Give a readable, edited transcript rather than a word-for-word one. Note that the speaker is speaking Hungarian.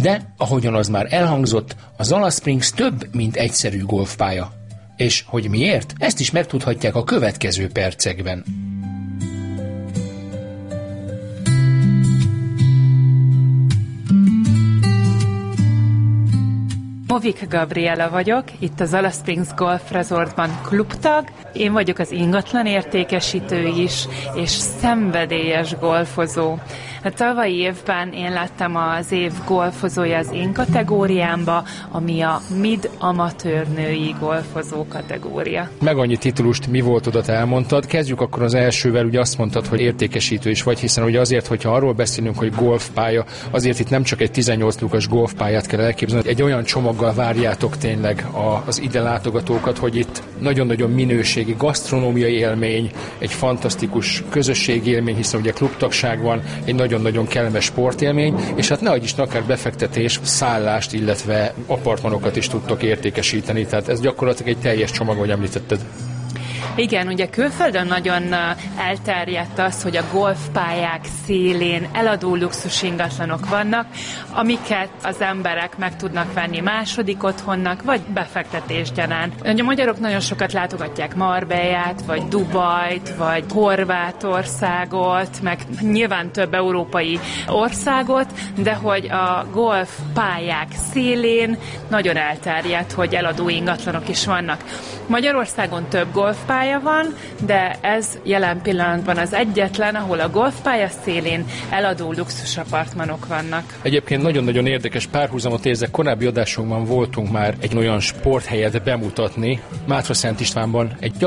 De, ahogyan az már elhangzott, a Zala Springs több, mint egyszerű golfpálya. És hogy miért? Ezt is megtudhatják a következő percekben. Movik Gabriela vagyok, itt a Zala Springs Golf Resortban klubtag. Én vagyok az ingatlan értékesítő is, és szenvedélyes golfozó. A tavalyi évben én lettem az év golfozója az én kategóriámba, ami a mid-amatőr női golfozó kategória. Meg annyi titulust mi volt oda, te elmondtad. Kezdjük akkor az elsővel, ugye azt mondtad, hogy értékesítő is vagy, hiszen ugye azért, hogyha arról beszélünk, hogy golfpálya, azért itt nem csak egy 18 lukas golfpályát kell elképzelni, egy olyan csomaggal várjátok tényleg az ide látogatókat, hogy itt nagyon-nagyon minőségi gasztronómiai élmény, egy fantasztikus közösségi élmény, hiszen ugye klubtagság van, egy nagyon-nagyon kellemes sportélmény, és hát nehogy is akár befektetés, szállást, illetve apartmanokat is tudtok értékesíteni, tehát ez gyakorlatilag egy teljes csomag, ahogy említetted. Igen, ugye külföldön nagyon elterjedt az, hogy a golfpályák szélén eladó luxus ingatlanok vannak, amiket az emberek meg tudnak venni második otthonnak, vagy befektetésgyanánt. A magyarok nagyon sokat látogatják Marbellát, vagy Dubajt, vagy Horvátországot, meg nyilván több európai országot, de hogy a golfpályák szélén nagyon elterjedt, hogy eladó ingatlanok is vannak. Magyarországon több golfpálya van, de ez jelen pillanatban az egyetlen, ahol a golfpálya szélén eladó luxus apartmanok vannak. Egyébként nagyon-nagyon érdekes párhuzamot érzek. Korábbi adásunkban voltunk már egy olyan sporthelyet bemutatni, Mátraszent Istvánban, egy